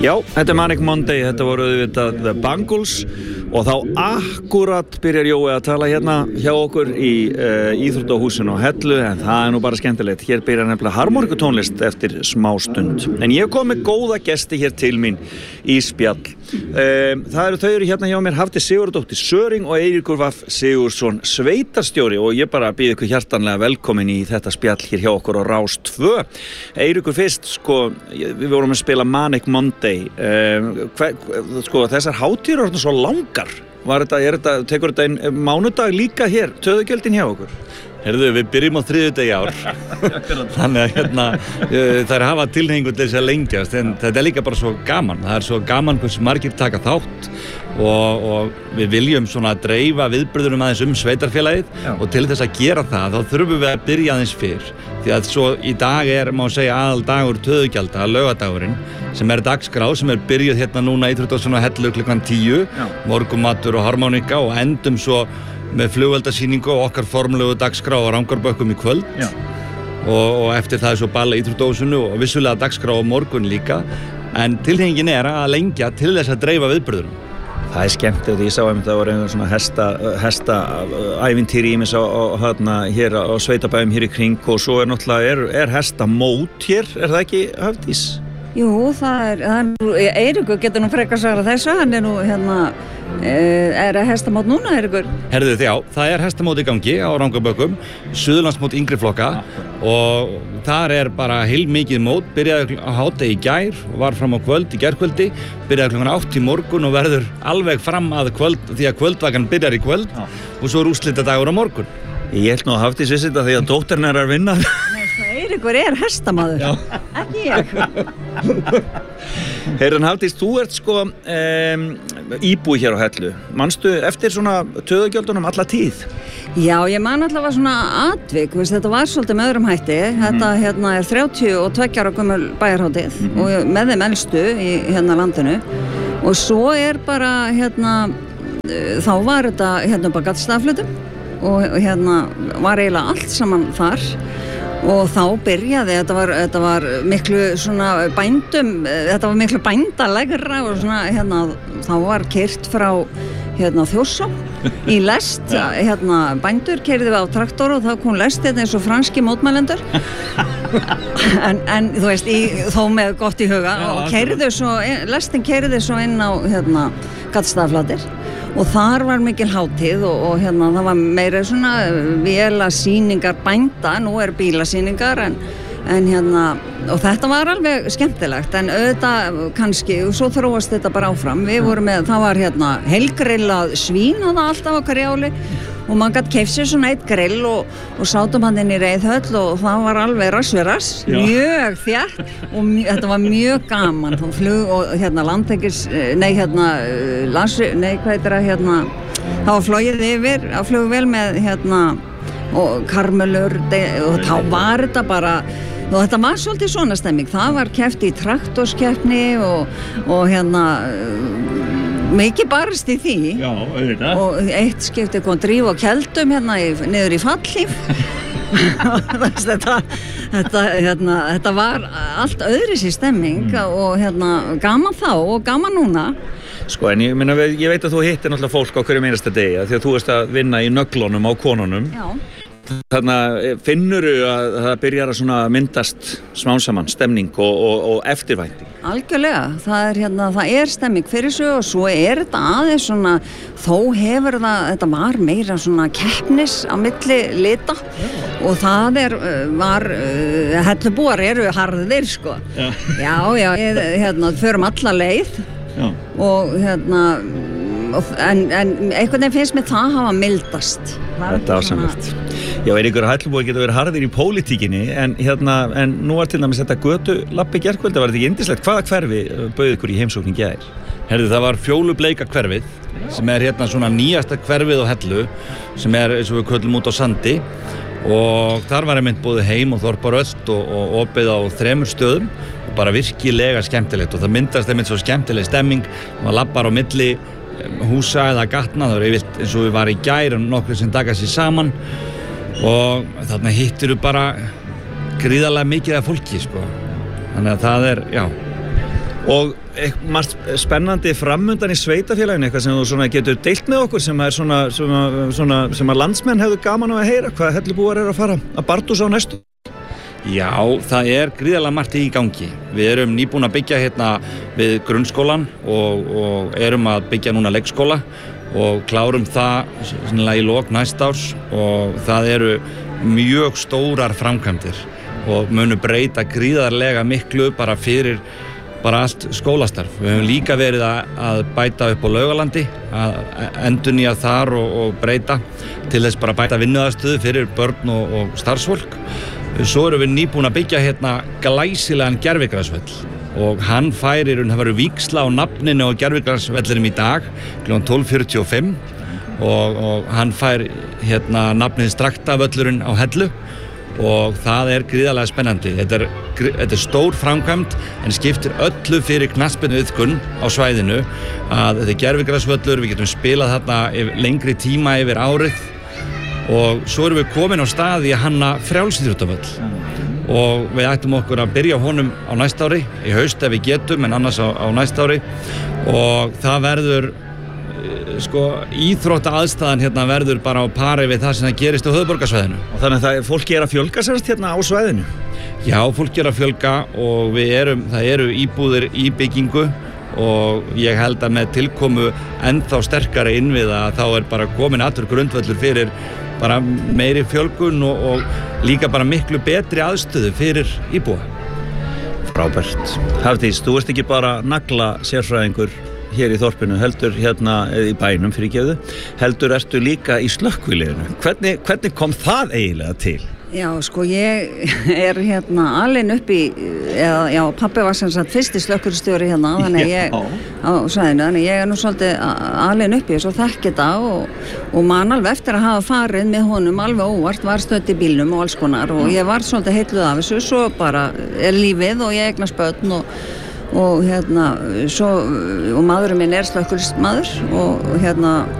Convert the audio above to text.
Já, þetta Manic Monday, þetta voru auðvitað The Bangles og þá akkurat byrjar Jói að tala hérna hjá okkur í íþróttahúsinu á Hellu, en það nú bara skemmtilegt. Hér byrjar nefnilega harmónikutónlist eftir smá stund. En ég kom með góða gesti hér til mín í spjall. Þau eru hérna hjá mér Hafdís Sigurðardóttir Söring og Eiríkur Vaff Sigurðsson sveitarstjóri, og ég bara býð ykkur hjartanlega velkomin í þetta spjall hér hjá okkur á Rás 2. Eiríkur fyrst, við vorum að spila Manic Monday. Þessar hátíðir eru svo langar. Tekur þetta einn mánudag líka hér, töðugjöldin hjá okkur? Herðu, við byrjum á þriðjudegi í ár. Þannig að þær hafa tilhneigingu til þess að lengjast, en þetta er líka bara svo gaman. Það er svo gaman hversu margir taka þátt og við viljum svona dreifa viðburðunum aðeins sveitarfélagið. Já. Og til þess að gera það, þá þurfum við að byrja aðeins fyrr. Því að svo í dag má segja aðaldagur töðugjalda, laugardagurinn, sem er dagskrá, sem er byrjuð hérna núna í Íþróttahúsinu á Hellu klukkan 10, morgunmatur og harmonika, og endum svo með flugveldasýningu og okkar formlegu dagskrá á Rangarbökkum í kvöld. Já. Og eftir það er svo ball í Íþróttahúsinu og vissulega dagskrá á morgun líka, en tilhengin er að lengja til þess að dreifa viðburðunum. Það er skemmtilegt, ég sá að það voru svona hesta ævintýri ímis hér á sveitabæjum hér í kring, og svo er náttúrulega hestamót hér, er það ekki, Hafdís? Jú, Eiríkur getur nú frekar svara þessu, hann er nú er hestamót núna, Eiríkur? Herðu, já, það er hestamót í gangi á Rangarbökkum, Suðurlandsmót yngri flokka, og þar er bara heilmikið mót, byrjaði á hádegi í gær og var fram á kvöld í gærkvöldi, byrjaði klukkan 8 í morgun og verður alveg fram að kvöld, því að kvöldvakan byrjar í kvöld. Já. Og svo er úrslitadagur á morgun. Ég held nú að Hafdís vissi þetta því að dóttirinn er að vinna. Eiríkur er hestamaður. Já. Ekki ég. Heyrðan Hafdís, þú ert íbúi hér á Hellu. Manstu eftir svona töðugjöldunum alla tíð? Já, ég man allavega svona atvik, þetta var svolítið með öðrum hætti. Þetta er 32 ára gömul bæjarhátíð og með þeim elstu í landinu. Og svo er bara þá var þetta bara gaddstaflutum og var eiginlega allt saman þar. Og þá byrjaði, þetta var miklu svona þetta var miklu bændalegra og svona, þá var keyrt frá Þjórsá í lest, bændur keyrðu á traktor og þá kom lest eins og franski mótmælendur. en þú veist, þó með gott í huga, og lestin keyrði svo inn á Gaddstaðaflatir. Og þar var mikil hátíð og það var meira svona vélasýningar bænda, nú er bílasýningar, og þetta var alveg skemmtilegt, en auðvitað kannski, og svo þróast þetta bara áfram. Við vorum með, það var heilgrillað svín og það alltaf á Karjáli, og maður gætt keypt sér svona eitt grill og sátum hann inn í Reiðhöll og það var alveg rass við rass, mjög þétt, og þetta var mjög gaman. Þá flug og landtengis, það var flogið yfir á flugvél með og karmelur, og þá var þetta bara, og þetta var svolítið svona stemming. Það var keppt í traktorskeppni og mikið barist í því. Já, auðvitað. Og eitt skipti kom drífa á keldum niður í Fallhlíf. Þetta var allt öðruvísi stemming og gaman þá og gaman núna. En ég veit að þú hittir náttúrulega fólk á hverjum einasta degi, því að þú ert að vinna í nöglunum á konunum. Já. Þannig finnurðu að það byrjar að svona myndast smám saman stemning og eftirvænting? Algjörlega, það er stemning fyrir þessu, og svo er þetta aðeins svona, þó hefur þetta var meira svona keppnis á milli lita. Já. Og það Hellubúar eru harðir, sko. Já, förum alla leið. Já. Og en einhvern veginn finnst mér það hafa mildast. Þetta ásamlegt. Já, Eiríkur, Hellubúar geta verið harðir í pólitíkinni, en nú var til dæmis þetta götulabbi í gærkvöldi, var þetta ekki yndislegt? Hvaða hverfi bauð ykkur í heimsókn í gær? Herðu, það var Fjólubleika hverfið, sem er svona nýjasta hverfið á Hellu, sem er, eins og við köllum, út á Sandi, og þar var einmitt búið heim og þorparöst og opið á 3 stöðum, og bara virkilega skemmtilegt, og það myndast einmitt svo skemmtileg stemming, maður labbar á milli húsa eða gatna, það var eins og við var í gær og nokkur sem taka sér saman, og þarna hittir bara gríðarlega mikið af fólki, sko. Þannig að það er, já. Og margt spennandi framundan í sveitafélaginu, eitthvað sem þú svona getur deilt með okkur sem er sem að landsmenn hefðu gaman á að heyra, hvað hellubúar að fara að bardúsa á næstu? Já, það gríðarlega margt í gangi. Við erum nýbúin að byggja hérna við grunnskólan og erum að byggja núna leikskóla og klárum það í lok næsta árs og það eru mjög stórar framkvæmdir og munu breyta gríðarlega miklu bara fyrir allt skólastarf. Við höfum líka verið að bæta upp á Laugalandi, að endurnýja þar og breyta til þess bara bæta vinnuaðstöðu fyrir börn og starfsfólk. Svo erum við nýbúin að byggja hérna glæsilegan gervigrasvöll og hann færir, það verður vígsla á nafninu á gervigrasvellinum í dag kl. 12:45 og hann fær hérna nafnið Straktavöllurinn á Hellu og það gríðarlega spennandi. Þetta er stór framkvæmd en skiptir öllu fyrir knattspyrnuiðkun á svæðinu að þetta gervigrasvöllur, við getum spilað þarna lengri tíma yfir árið og svo erum við komin á stað í að hanna frjálsíþróttavöll og við ættum okkur að byrja á honum á næsta ári, í haust ef við getum en annars á næsta ári og það verður íþróttaaðstæðan hérna verður bara á pari við það sem það gerist á höfuðborgarsvæðinu. Og þannig að fólki að fjölga semst hérna á svæðinu? Já, fólki að fjölga og það eru íbúðir í byggingu og ég held að með tilkomu ennþá sterkari innviða þá bara komin allur grundvöllur fyrir bara meiri fjölgun og líka bara miklu betri aðstöðu fyrir íbúa. Frábært. Hafdís, þú ert ekki bara nagla sérfræðingur hér í þorpinu, heldur hérna í bænum fyrirgefðu, heldur ertu líka í slökkviliðinu. Hvernig kom það eiginlega til? Já, ég hérna alin upp í, pabbi var sem sagt fyrsti slökkviliðsstjóri hérna, þannig ég á svæðinu, þannig ég nú svolítið alin upp í þessu og þekki þetta og man alveg eftir að hafa farið með honum alveg óvart, var stödd í bílnum og alls konar og ég var svolítið heilluð af þessu, svo bara lífið og ég eignast börn og hérna, og maðurinn minn slökkviliðsmaður og hérna